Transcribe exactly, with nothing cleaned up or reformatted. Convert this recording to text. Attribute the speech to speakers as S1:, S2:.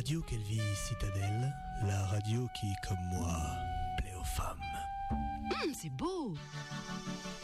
S1: Radio Kelvin Citadelle, la radio qui, comme moi, plaît aux femmes.
S2: Mmh, c'est beau!